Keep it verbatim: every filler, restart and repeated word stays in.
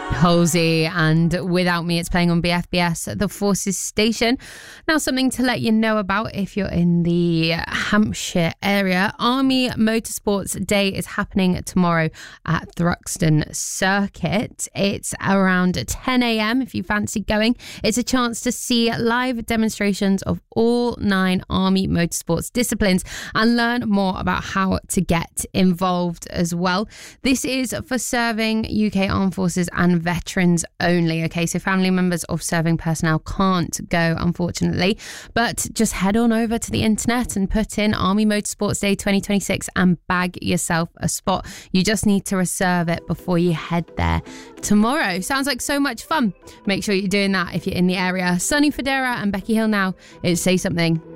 Halsey and Without Me. It's playing on B F B S, the Forces station. Now, something to let you know about if you're in the Hampshire area. Army Motorsports Day is happening tomorrow at Thruxton Circuit. It's around ten a.m. if you fancy going. It's a chance to see live demonstrations of all nine Army Motorsports disciplines and learn more about how to get involved as well. This is for serving U K Armed Forces and veterans only. Okay, so family members of serving personnel can't go, unfortunately, but just head on over to the internet and put in Army Motorsports Day twenty twenty-six and bag yourself a spot. You just need to reserve it before you head there tomorrow. Sounds like so much fun. Make sure you're doing that if you're in the area. Sonny Fodera and Becky Hill now. It's Say Something.